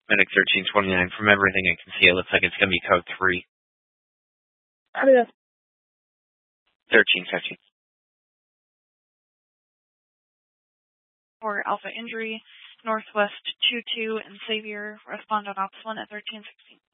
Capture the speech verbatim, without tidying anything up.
Medic thirteen twenty-nine, from everything I can see, it looks like it's going to be code three. Yeah. thirteen fifteen. For Alpha Injury, Northwest two two and Xavier, respond on Ops one at thirteen sixteen.